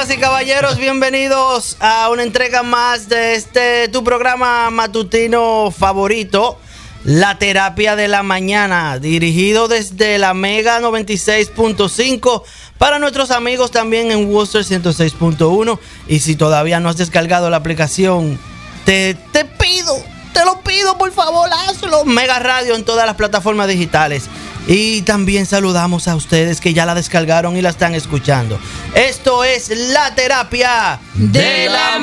Damas y caballeros, bienvenidos a una entrega más de tu programa matutino favorito, La Terapia de la Mañana, dirigido desde la Mega 96.5 para nuestros amigos también en Worcester 106.1. Y si todavía no has descargado la aplicación, te lo pido, por favor, hazlo. Mega Radio en todas las plataformas digitales. Y también saludamos a ustedes que ya la descargaron y la están escuchando. Esto es La Terapia de la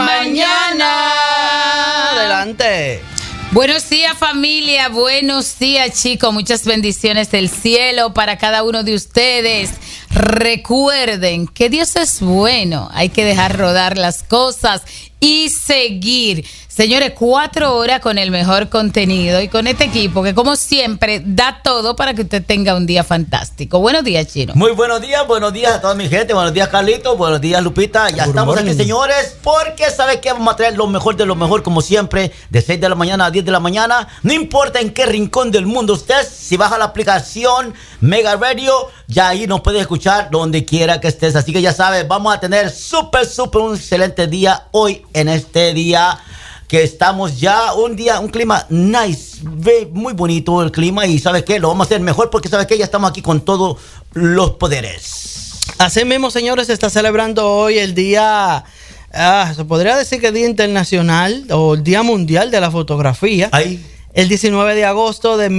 Mañana. Adelante. Buenos días, familia. Buenos días, chicos. Muchas bendiciones del cielo para cada uno de ustedes. Recuerden que Dios es bueno. Hay que dejar rodar las cosas y seguir. Señores, 4 horas con el mejor contenido y con este equipo que, como siempre, da todo para que usted tenga un día fantástico. Buenos días, Chino. Muy buenos días a toda mi gente. Buenos días, Carlito. Buenos días, Lupita. Ya estamos aquí, señores, porque ¿sabe qué? Vamos a traer lo mejor de lo mejor, como siempre, de 6 de la mañana a 10 de la mañana. No importa en qué rincón del mundo estés, si baja la aplicación Mega Radio, ya ahí nos puedes escuchar donde quiera que estés. Así que ya sabes, vamos a tener súper un excelente día hoy en este día. Que estamos ya un clima nice, muy bonito el clima. Y ¿sabes qué? Lo vamos a hacer mejor porque ¿sabes qué? Ya estamos aquí con todos los poderes. Así mismo, señores, se está celebrando hoy el día, se podría decir que Día Internacional o el Día Mundial de la Fotografía. Ahí. El 19 de agosto de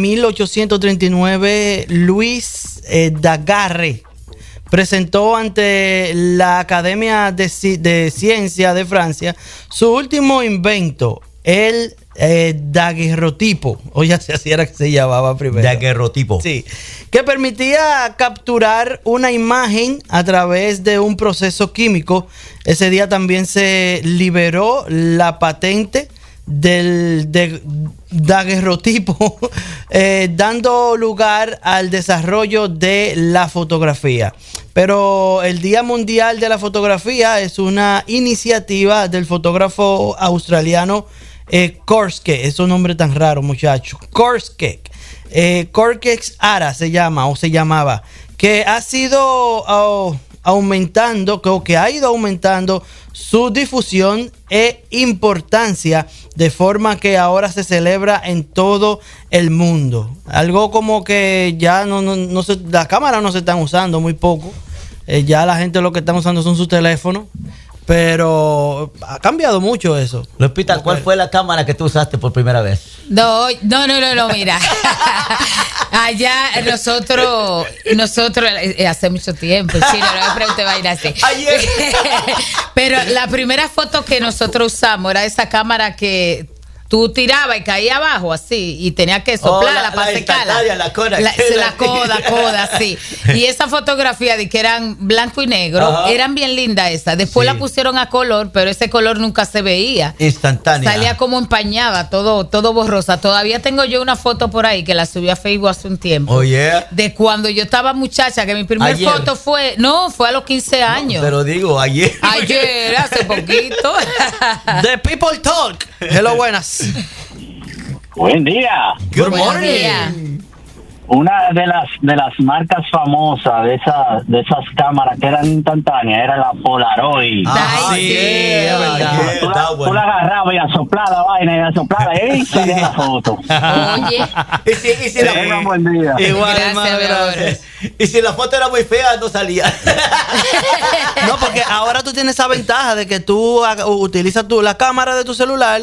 1839, Luis Daguerre presentó ante la Academia de Ciencia de Francia su último invento, el daguerrotipo. Oye, así era que se llamaba primero. Daguerrotipo. Sí, que permitía capturar una imagen a través de un proceso químico. Ese día también se liberó la patente del daguerrotipo, dando lugar al desarrollo de la fotografía. Pero el Día Mundial de la Fotografía es una iniciativa del fotógrafo australiano Korske. Es un nombre tan raro, muchachos. Korske Ara se llama o se llamaba, que ha sido aumentando, que ha ido aumentando su difusión e importancia, de forma que ahora se celebra en todo el mundo. Algo como que ya no se, las cámaras no se están usando, muy poco. Ya la gente lo que están usando son sus teléfonos. Pero ha cambiado mucho eso. Lupita, ¿cuál fue la cámara que tú usaste por primera vez? No, mira. Allá nosotros hace mucho tiempo, Chino, no me pregunte vaina así. Ayer. Pero la primera foto que nosotros usamos era esa cámara que tú tirabas y caía abajo así y tenía que soplarla para secarla. La coda, sí. Y esa fotografía de que eran blanco y negro, ajá, eran bien lindas esas. Después la pusieron a color, pero ese color nunca se veía. Instantánea. Salía como empañada, todo borrosa. Todavía tengo yo una foto por ahí que la subí a Facebook hace un tiempo. Oh, yeah. De cuando yo estaba muchacha, que mi primer foto fue a los 15 años. No, pero digo, ayer, hace poquito. The People Talk. Hello, buenas. Buen día. Good morning. Una de las marcas famosas de esas cámaras que eran instantáneas era la Polaroid. Sí, es verdad. Tú la agarrabas y asoplaba la vaina y asoplaba y salía la foto. Oye. Y si la buen día. Igual, gracias. Y si la foto era muy fea, no salía. No, porque ahora tú tienes esa ventaja de que tú utilizas la cámara de tu celular,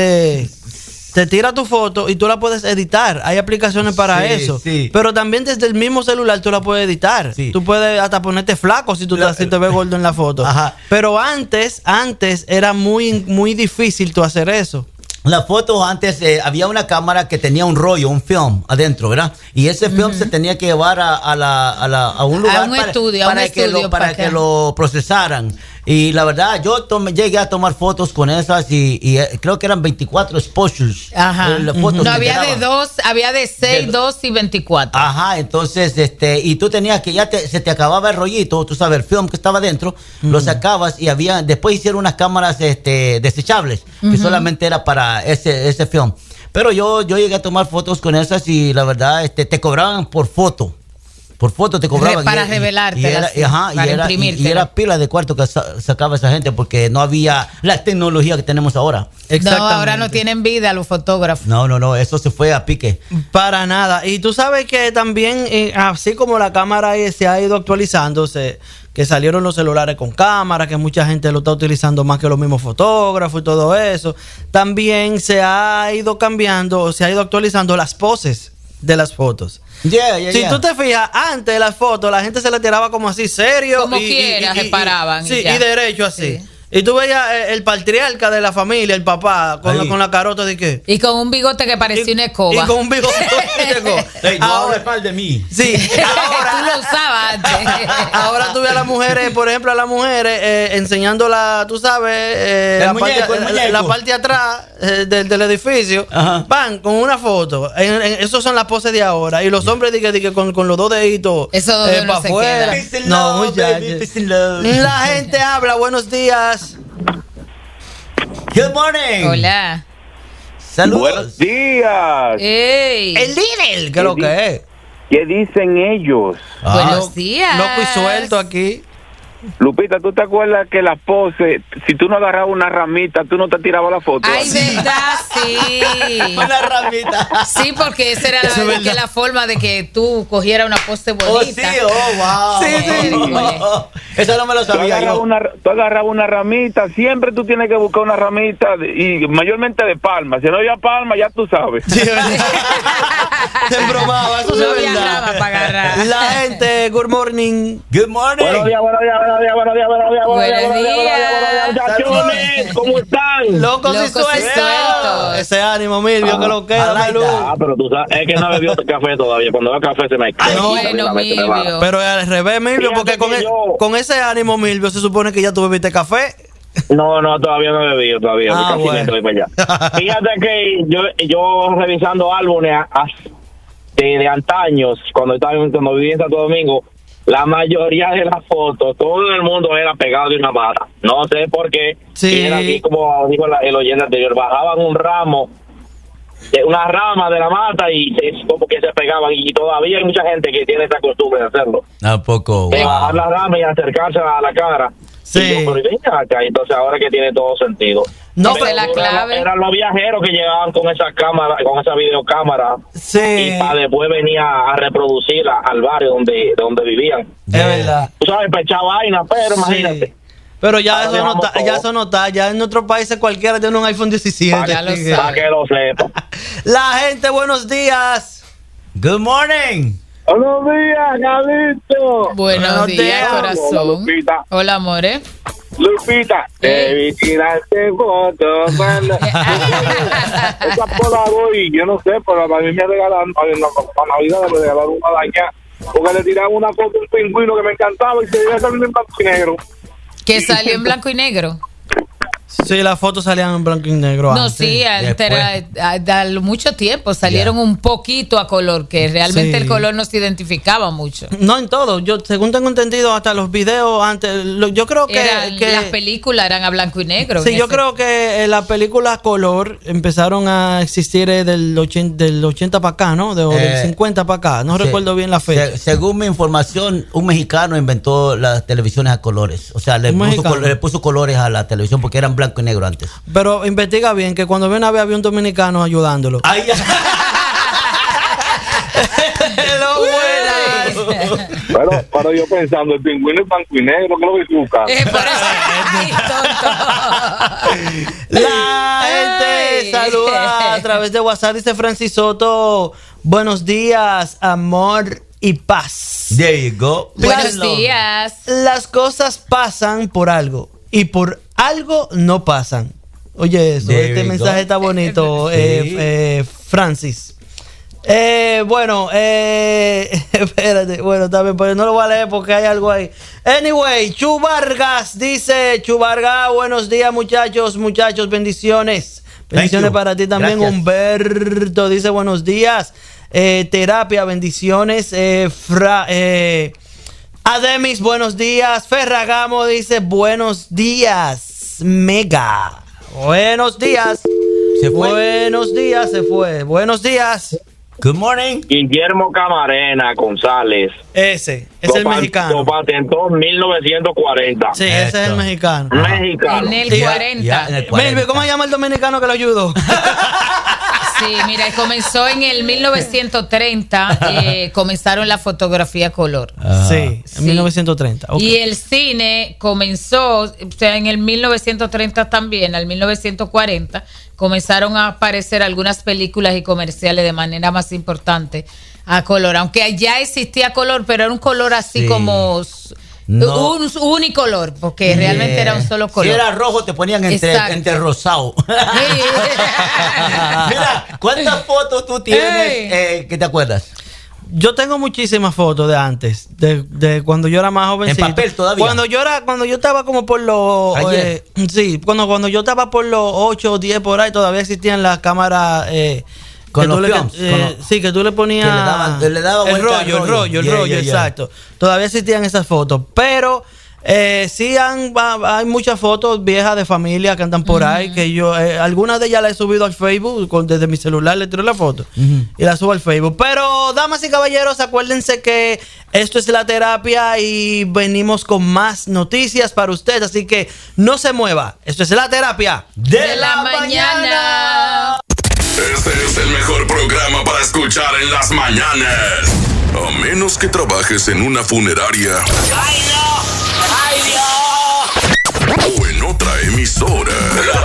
te tira tu foto y tú la puedes editar. Hay aplicaciones para eso. Sí. Pero también desde el mismo celular tú la puedes editar. Sí. Tú puedes hasta ponerte flaco si te ves gordo en la foto. Ajá. Pero antes era muy difícil tú hacer eso. Las fotos antes había una cámara que tenía un rollo, un film adentro, ¿verdad? Y ese film se tenía que llevar a un lugar para que lo procesaran. Y la verdad, yo llegué a tomar fotos con esas y creo que eran 24 exposures. Ajá. No, había de 2, había de 6, 2 y 24. Ajá, entonces, y tú tenías que, se te acababa el rollito, tú sabes, el film que estaba dentro, lo sacabas y después hicieron unas cámaras desechables, que solamente era para ese film. Pero yo llegué a tomar fotos con esas y la verdad, te cobraban por foto. Por foto te cobraban. Para revelarte. Para imprimírtela. Y era pila de cuarto que sacaba esa gente porque no había la tecnología que tenemos ahora. No, ahora no tienen vida los fotógrafos. No, eso se fue a pique. Para nada. Y tú sabes que también, así como la cámara se ha ido actualizándose, que salieron los celulares con cámara, que mucha gente lo está utilizando más que los mismos fotógrafos y todo eso, también se ha ido cambiando, se ha ido actualizando las poses de las fotos. Si tú te fijas, antes de las fotos la gente se le tiraba como así serio, como quiera, se paraban y derecho así. Sí. Y tú veías el patriarca de la familia, el papá, con la carota de qué. Y con un bigote que parecía una escoba. Y con un bigote de escoba. No hables mal de mí. Sí. Ahora, tú lo usabas antes. Ahora tú ves a las mujeres, por ejemplo, a las mujeres enseñándola, tú sabes, la parte de atrás del edificio. Ajá. Van con una foto. Esos son las poses de ahora. Y los hombres dije, con los dos deditos para afuera. No, muchachos. La gente habla, buenos días. Good morning. Hola. Saludos. Buenos días. Ey. El líder, ¿qué es lo que es? ¿Qué dicen ellos? Buenos días. Loco y suelto aquí. Lupita, ¿tú te acuerdas que la pose, si tú no agarrabas una ramita, tú no te tirabas la foto? Ay, verdad, sí. Una ramita. Sí, porque esa era la forma de que tú cogieras una pose bonita. Oh, sí, wow. Sí. Eso no me lo sabía yo. Tú agarrabas una ramita, siempre tú tienes que buscar una ramita, y mayormente de palma. Si no había palma, ya tú sabes. Sí, se bromaba, eso no es verdad. Para agarrar. La gente, good morning. Good morning. Buenos días. Muchachones, ¿cómo están? Locos y sueltos. Ese ánimo, Milvio, que lo queda, pero tú sabes, es que no bebió café todavía. Cuando bebe café se me cae. Bueno, Milvio. Pero al revés, Milvio, porque con ese ánimo, Milvio, se supone que ya tú bebiste café. No, todavía no he bebido, todavía. Bueno. Voy para allá. Fíjate que yo revisando álbumes de antaños, cuando viví en Santo Domingo, la mayoría de las fotos, todo el mundo era pegado de una mata. No sé por qué. Sí. Era aquí, como dijo el oyente anterior, bajaban un ramo, una rama de la mata y es como que se pegaban. Y todavía hay mucha gente que tiene esa costumbre de hacerlo. Tampoco. De bajar la rama y acercarse a la cara. Sí. Entonces ahora que tiene todo sentido. No, pero la clave eran los viajeros que llegaban con esa cámara, con esa videocámara, sí, y para después venía a reproducirla al barrio donde vivían. Es verdad. Tú sabes, para echar vaina, pero imagínate. Pero ya eso no está, ya en otros países cualquiera tiene un iPhone 17. Para que lo sepa. La gente, buenos días. Good morning. Buenos días, Galito. Buenos días, corazón. Hola, Lupita. Hola, amores. Lupita, te vi tirarte fotos. Esa Polaroid, yo no sé, pero a mí me regalaron, para Navidad me regalaron una daña, porque le tiraban una foto de un pingüino que me encantaba y se veía salir en blanco y negro. ¿Que salió en blanco y negro? Sí, las fotos salían en blanco y negro. No, sí, mucho tiempo salieron un poquito a color, que realmente el color no se identificaba mucho. No en todo, yo según tengo entendido, hasta los videos antes, yo creo que las películas eran a blanco y negro. Sí, yo creo que las películas color empezaron a existir del 80 para acá, ¿no? Del 50 para acá, no recuerdo bien la fecha. Según mi información, un mexicano inventó las televisiones a colores, o sea, le puso colores a la televisión porque eran blanco y negro antes. Pero investiga bien que cuando viene a ver había un dominicano ayudándolo. Ay, ya. Pero yo pensando, el pingüino es blanco y negro, ¿qué lo voy a buscar? La gente saluda a través de WhatsApp, dice Francis Soto, buenos días, amor y paz. There you go. Buenos días. Las cosas pasan por algo y por algo no pasan. Oye, eso, este mensaje está bonito, Francis. Espérate, bueno, también, pero no lo voy a leer porque hay algo ahí. Anyway, Chubargas dice, buenos días muchachos, bendiciones. Bendiciones para ti también. Gracias. Humberto dice, buenos días. Terapia, bendiciones. Ademis, buenos días. Ferragamo dice, buenos días. Mega. Buenos días. Se fue. Buenos días, se fue. Buenos días. Good morning. Guillermo Camarena González. Ese es el mexicano. Lo patentó en 1940. Sí, ese es el mexicano. Mexicano. En el 40. Ya, en el 40. Melvin, ¿cómo se llama el dominicano que lo ayudó? Sí, mira, comenzó en el 1930, comenzaron la fotografía color. Sí, en 1930. Okay. Y el cine comenzó, o sea, en el 1930 también, al 1940, comenzaron a aparecer algunas películas y comerciales de manera más importante a color, aunque ya existía color, pero era un color así como... No. Un unicolor, porque realmente era un solo color. Si era rojo, te ponían entre rosado. Mira, ¿cuántas fotos tú tienes que te acuerdas? Yo tengo muchísimas fotos de antes, de cuando yo era más jovencito. ¿En papel todavía? Cuando yo estaba como por los... sí, cuando yo estaba por los 8 o 10 por ahí, todavía existían las cámaras... Con los films, sí, que tú le ponías le daba el rollo, exacto. Todavía existían esas fotos, pero sí hay muchas fotos viejas de familia que andan por ahí, que yo, algunas de ellas las he subido al Facebook, desde mi celular le tiro la foto y la subo al Facebook. Pero, damas y caballeros, acuérdense que esto es La Terapia y venimos con más noticias para usted, así que no se mueva. Esto es La Terapia de la mañana. Este es el mejor programa para escuchar en las mañanas. A menos que trabajes en una funeraria. ¡Ay, no! ¡Ay, Dios! O en otra emisora.